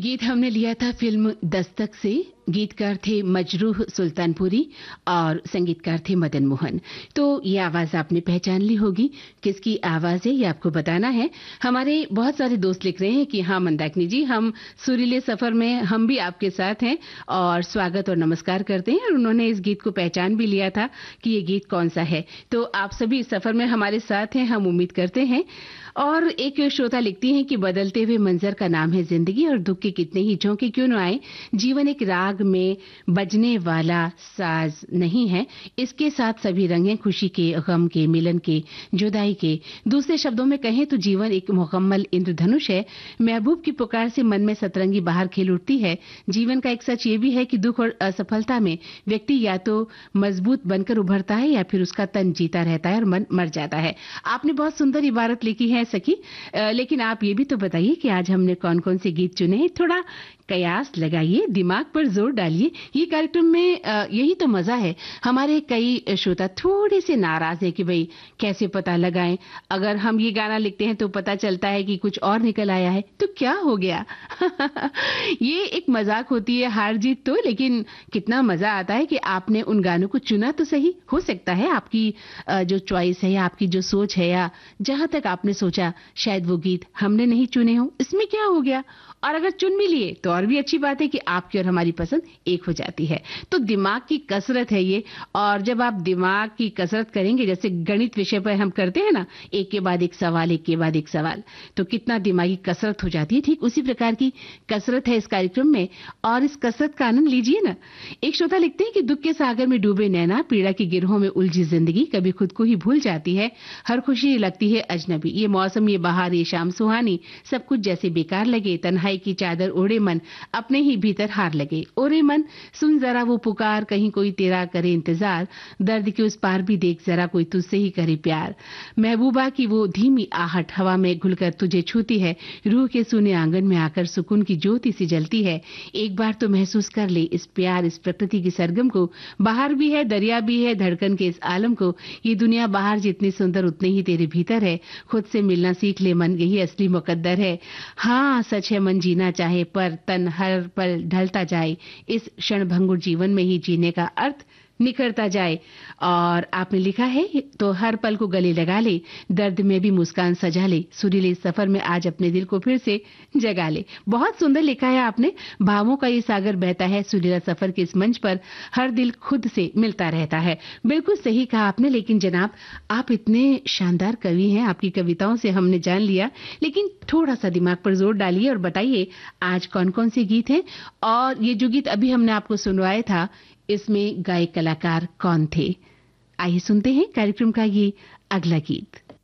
गीत हमने लिया था फिल्म दस्तक से। गीतकार थे मजरूह सुल्तानपुरी और संगीतकार थे मदन मोहन। तो ये आवाज आपने पहचान ली होगी, किसकी आवाज है ये आपको बताना है। हमारे बहुत सारे दोस्त लिख रहे हैं कि हाँ मंदाकिनी जी, हम सुरीले सफर में हम भी आपके साथ हैं और स्वागत और नमस्कार करते हैं। और उन्होंने इस गीत को पहचान भी लिया था कि ये गीत कौन सा है। तो आप सभी इस सफर में हमारे साथ हैं, हम उम्मीद करते हैं। और एक श्रोता लिखती हैं कि बदलते हुए मंजर का नाम है जिंदगी, और दुख के कितने ही झोंके क्यों न आए, जीवन एक राग में बजने वाला साज नहीं है। इसके साथ सभी रंग हैं, खुशी के, गम के, मिलन के, जुदाई के। दूसरे शब्दों में कहें तो जीवन एक मुकम्मल इंद्रधनुष है। महबूब की पुकार से मन में सतरंगी बाहर खेल उठती है। जीवन का एक सच ये भी है कि दुख और असफलता में व्यक्ति या तो मजबूत बनकर उभरता है या फिर उसका तन जीता रहता है और मन मर जाता है। आपने बहुत सुंदर इबारत लिखी है सखी, लेकिन आप ये भी तो बताइए कि आज हमने कौन कौन से गीत चुने हैं। थोड़ा कयास लगाइए, दिमाग पर जोर डालिए। ये कार्यक्रम में यही तो मजा है। हमारे कई श्रोता थोड़े से नाराज है कि भाई कैसे पता लगाएं, अगर हम ये गाना लिखते हैं तो पता चलता है कि कुछ और निकल आया है तो क्या हो गया। ये एक मजाक होती है हार जीत तो, लेकिन कितना मजा आता है कि आपने उन गानों को चुना तो सही। हो सकता है आपकी जो चॉइस है या आपकी जो सोच है या जहां तक आपने सोचा शायद वो गीत हमने नहीं चुने हो, इसमें क्या हो गया। और अगर चुन भी लिए तो और भी अच्छी बात है कि आपकी और हमारी पसंद एक हो जाती है। तो दिमाग की कसरत है ये। और जब आप दिमाग की कसरत करेंगे, जैसे गणित विषय पर हम करते हैं ना, एक के बाद एक सवाल, एक के बाद एक सवाल, तो कितना दिमागी कसरत हो जाती है। ठीक उसी प्रकार की कसरत है इस कार्यक्रम में, और इस कसरत का आनंद लीजिए ना। एक श्रोता लिखते हैं कि दुख के सागर में डूबे नैना, पीड़ा की गिरहों में उलझी जिंदगी, कभी खुद को ही भूल जाती है, हर खुशी लगती है अजनबी। ये मौसम, ये बहार, ये शाम सुहानी, सब कुछ जैसे बेकार लगे, तन्हाई की चादर ओढ़े मन अपने ही भीतर हार लगे। ओरे मन सुन जरा वो पुकार, कहीं कोई तेरा करे इंतजार, दर्द के उस पार भी देख जरा कोई तुझसे ही करे प्यार। महबूबा की वो धीमी आहट हवा में घुलकर तुझे छूती है, रूह के सूने आंगन में आकर सुकून की ज्योति सी जलती है। एक बार तो महसूस कर ले इस प्यार, इस प्रकृति की सरगम को। बाहर भी है, दरिया भी है, धड़कन के इस आलम को। ये दुनिया बाहर जितनी सुंदर उतने ही तेरे भीतर है। खुद से मिलना सीख ले मन, यही असली मुकद्दर है। हाँ सच है, मन जीना चाहे पर तन हर पल ढलता जाए, इस क्षण भंगुर जीवन में ही जीने का अर्थ निखरता जाए। और आपने लिखा है तो हर पल को गले लगा ले, दर्द में भी मुस्कान सजा ले, सुरीले सफर में आज अपने दिल को फिर से जगा ले। बहुत सुंदर लिखा है आपने। भावों का ये सागर बहता है सुरीला सफर के इस मंच पर, हर दिल खुद से मिलता रहता है। बिल्कुल सही कहा आपने। लेकिन जनाब, आप इतने शानदार कवि हैं, आपकी कविताओं से हमने जान लिया, लेकिन थोड़ा सा दिमाग पर जोर डालिए और बताइए आज कौन कौन से गीत हैं। और ये जो गीत अभी हमने आपको सुनवाया था, इसमें गायक कलाकार कौन थे। आइए सुनते हैं कार्यक्रम का ये अगला गीत।